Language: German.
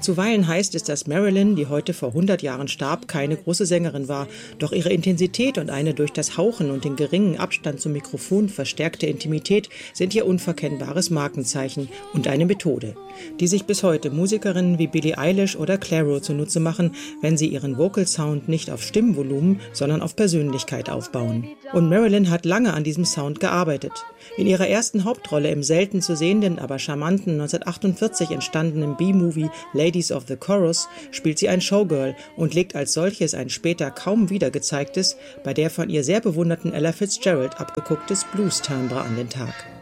Zuweilen heißt es, dass Marilyn, die heute vor 100 Jahren starb, keine große Sängerin war. Doch ihre Intensität und eine durch das Hauchen und den geringen Abstand zum Mikrofon verstärkte Intimität sind ihr unverkennbares Markenzeichen und eine Methode, die sich bis heute Musikerinnen wie Billie Eilish oder Clairo zunutze machen, wenn sie ihren Vocal Sound nicht auf Stimmvolumen, sondern auf Persönlichkeit aufbauen. Und Marilyn hat lange an diesem Sound gearbeitet. In ihrer ersten Hauptrolle im selten zu sehenden, aber charmanten 1948 entstandenen B-Movie Ladies of the Chorus spielt sie ein Showgirl und legt als solches ein später kaum wieder gezeigtes, bei der von ihr sehr bewunderten Ella Fitzgerald abgegucktes Blues-Timbre an den Tag.